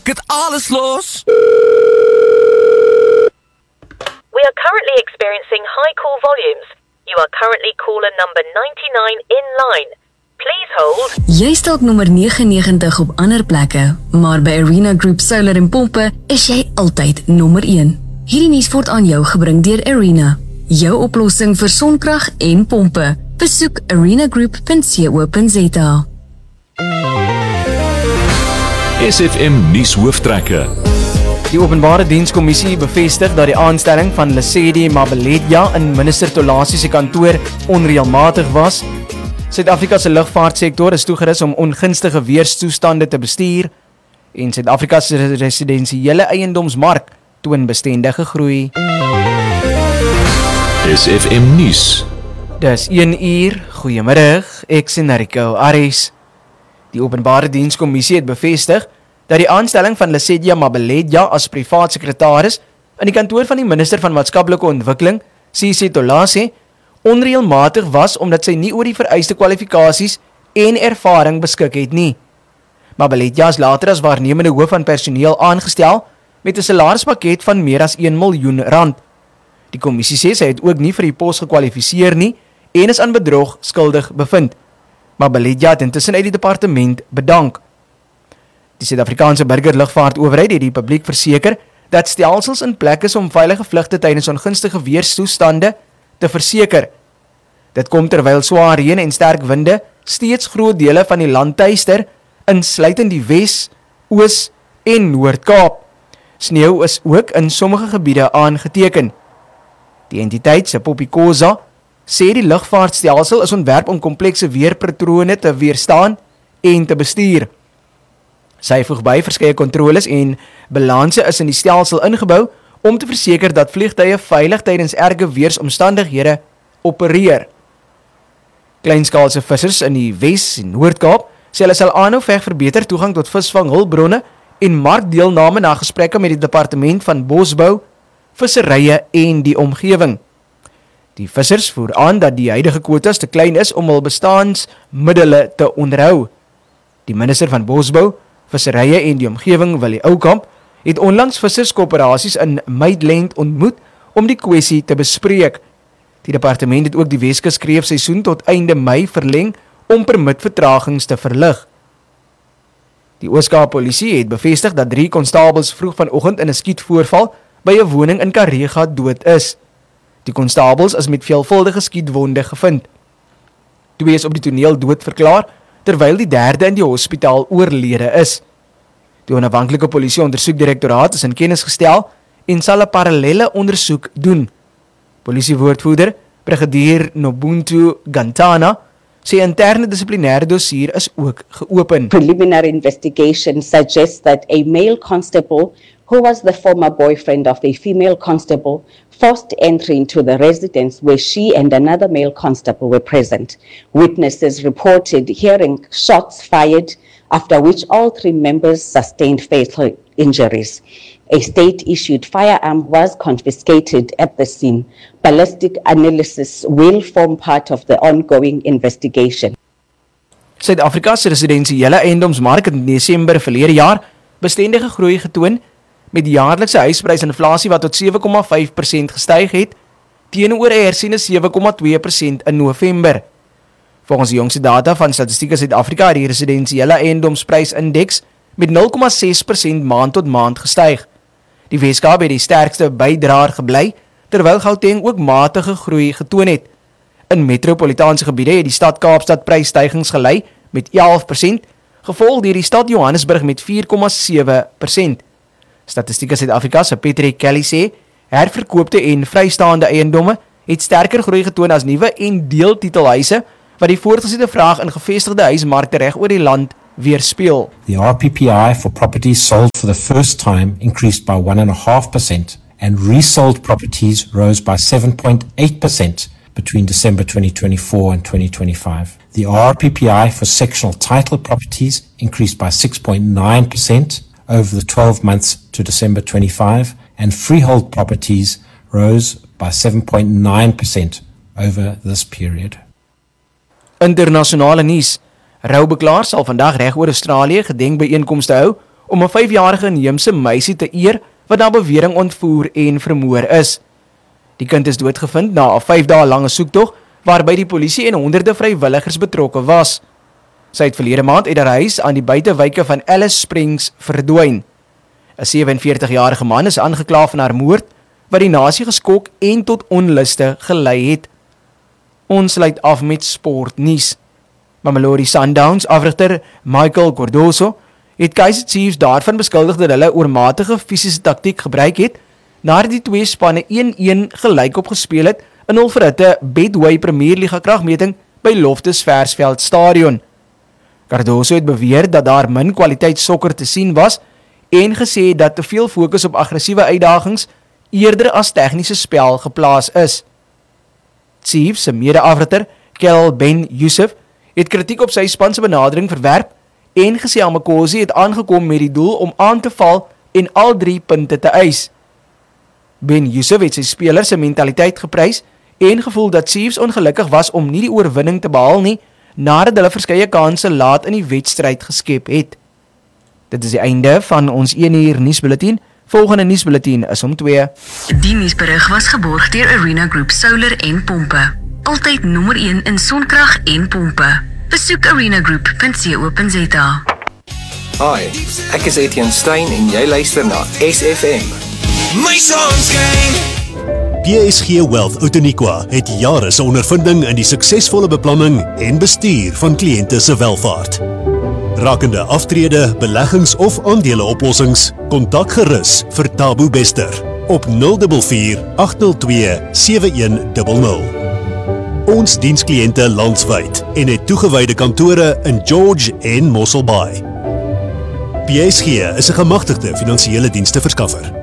het alles los. We are currently experiencing high call volumes. You are currently caller number 99 in line. Please hold. Jy stalk nommer 99 op ander plekke, maar by Arena Group Solar en Pompe is jy altyd nommer 1. Hierdie nuus word aan jou gebring deur Arena, jou oplossing vir sonkrag en pompe. Besoek arenagroup.co.za. SFM nuus hooftrekke. Die Openbare Dienskommissie bevestig dat die aanstelling van Lesedi Mabeleda in minister Tolasie se kantoor onreëlmatig was. Suid-Afrika se lugvaartsektor is toegerus om ongunstige weerstoestande te bestuur en Suid-Afrika se residensiële eiendomsmark toon bestendige groei. SFM nuus. Dis 1 uur, goeiemiddag, ek sien Rico Aris. Die Openbare Dienskommissie het bevestig dat die aanstelling van Lesedi Mabeleda as privaat sekretaris in die kantoor van die minister van maatskaplike ontwikkeling, CC Tolasie, onreëlmatig was omdat sy nie oor die vereiste kwalifikasies en ervaring beskik het nie. Mabeleda is later as waarnemende hoof van personeel aangestel met 'n salarispakket van meer as 1 miljoen rand. Die kommissie sê sy het ook nie vir die pos gekwalifiseer nie en is aan bedrog skuldig bevind. Mabeleda het intussen uit die departement bedank. Die Suid-Afrikaanse burgerlugvaartowerheid het die publiek verseker dat stelsels in plek is om veilige vlugte tydens ongunstige weerstoestande te verseker. Dit kom terwyl swaar reën en sterk winde steeds groot dele van die land tuister, insluitend die Wes, Oos en Noord-Kaap. Sneeu is ook in sommige gebiede aangeteken. Die entiteit se Popikoza sê die lugvaartstelsel is ontwerp om komplekse weerpatrone te weerstaan en te bestuur. Sy voeg by verskeie kontroles en balanse is in die stelsel ingebou om te verseker dat vliegtuie veilig tydens erge weersomstandighede opereer. Kleinskaalse vissers in die Wes en Noord-Kaap sê hulle sal aanhou veg vir beter toegang tot visvanghulpbronne en markdeelname na gesprekke met die departement van bosbou, visserye en die omgewing. Die vissers voer aan dat die huidige kwotas te klein is om hul bestaansmiddele te onderhou. Die minister van bosbou, visserye en die omgewing, Willie Oukamp, het onlangs visserskoöperasies in Maidland ontmoet om die kwessie te bespreek. Die departement het ook die Weskus kreefseisoen tot einde Mei verleng om permitvertragings te verlig. Die Oos-Kaap Polisie het bevestig dat 3 konstabels vroeg vanoggend in 'n skietvoorval by 'n woning in Karega dood is. Die konstabels is met veelvuldige skietwonde gevind. 2 is op die toneel dood verklaar, terwyl die 3de in die hospitaal oorlede is. Die onafhanklike polisie ondersoekdirektoraat is in kennis gestel en sal 'n parallelle ondersoek doen. Polisiewoordvoerder, Brigadier Nobuntu Gantana, sê interne dissiplinêre dossier is ook geopen. Preliminary investigation suggests that a male constable who was the former boyfriend of a female constable forced entry into the residence where she and another male constable were present. Witnesses reported hearing shots fired, after which all 3 members sustained fatal injuries. A state-issued firearm was confiscated at the scene. Ballistic analysis will form part of the ongoing investigation. Suid-Afrika se residensiële eiendomsmark het in Desember verlede jaar bestendige groei getoon met die jaarlikse huisprysinflasie wat tot 7,5% gestyg het teenoor 'n hersiene 7,2% in November. Volgens die jongste data van Statistiek Suid-Afrika het die residensiële eiendomsprysindex met 0,6% maand tot maand gestyg. Die Weskaap het die sterkste bydraer gebly, terwyl Gauteng ook matige groei getoon het. In metropolitaanse gebiede het die stad Kaapstad prysstygings gelei met 11%, gevolg deur die stad Johannesburg met 4,7%. Statistiek Suid-Afrika se Patrick Kelly sê, herverkoopte en vrystaande eiendomme het sterker groei getoon as nuwe en deeltitelhuise, wat die voortgesette vraag in gevestigde huismarkte reg oor die land weerspieël. The RPPI for properties sold for the first time increased by 1.5% and resold properties rose by 7.8% between December 2024 and 2025. The RPPI for sectional title properties increased by 6.9% over the 12 months to December 25 and freehold properties rose by 7.9% over this period. Internasionale nuus. Roubeklaars sal vandag reg oor Australië gedenkbyeenkomste hou om 'n 5-jarige inheemse meisie te eer wat na bewering ontvoer en vermoor is. Die kind is doodgevind na 'n 5 dae lange soektog waarby die polisie en honderde vrywilligers betrokke was. Sy het verlede maand uit haar huis aan die buitewyke van Alice Springs verdwyn. 'n 47-jarige man is aangekla van haar moord wat die nasie geskok en tot onluste gelei het. Ons sluit af met sportnuus. Mamelodi Sundowns afrigter Michael Cardoso het Kaizer Chiefs daarvan beskuldig dat hulle oormatige fisiese taktiek gebruik het nadat die twee spanne 1-1 gelykop gespeel het in hul verhitte Betway Premier Liga kragmeting by Loftus Versfeld Stadion. Cardoso het beweer dat daar min kwaliteit sokker te sien was en gesê dat te veel fokus op aggressiewe uitdagings eerder as tegniese spel geplaas is. Chiefs se mede-afrigter, Kel Ben Youssef, het kritiek op sy span se benadering verwerp en gesê Amakosi het aangekom met die doel om aan te val en al 3 punte te eis. Ben Youssef het sy spelers se mentaliteit geprys en gevoel dat Chiefs ongelukkig was om nie die oorwinning te behaal nie nadat hulle verskeie kansse laat in die wedstryd geskep het. Dit is die einde van ons 1 uur nuusbulletin. Volgende nuusbulletin is om 2. Die nuusberig was geborg deur Arena Group Solar en Pompe. Altyd nommer 1 in sonkrag en pompe. Besoek arenagroup.co.za. Hi, ek is Etienne Stein en jy luister na SFM. My sonskyn. PSG Wealth Outeniqua het jare se ondervinding in die suksesvolle beplanning en bestuur van kliënte se welvaart. Rakende aftrede, beleggings of aandeleoplossings, kontak gerus vir Tabo Bester op 044 802 7100. Ons diens kliënte landwyd en het toegewyde kantore in George en Mossel Bay. PSG is 'n gemagtigde finansiële dienste verskaffer.